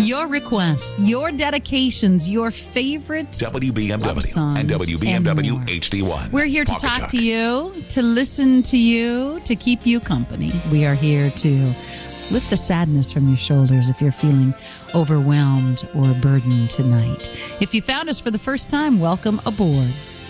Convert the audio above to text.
Your requests, your dedications, your favorite WBMW love songs and WBMW more. HD1. We're here to Pocket talk Chuck. to you, to listen to you, to keep you company. We are here to lift the sadness from your shoulders if you're feeling overwhelmed or burdened tonight. If you found us for the first time, welcome aboard.